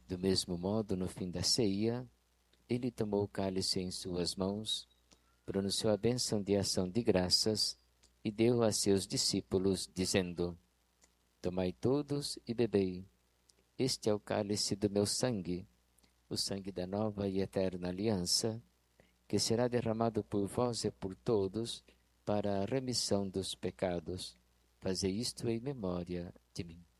Do mesmo modo, no fim da ceia, ele tomou o cálice em suas mãos, pronunciou a bênção de ação de graças e deu a seus discípulos, dizendo: Tomai todos e bebei. Este é o cálice do meu sangue, o sangue da nova e eterna aliança, que será derramado por vós e por todos para a remissão dos pecados. Fazei isto em memória de mim.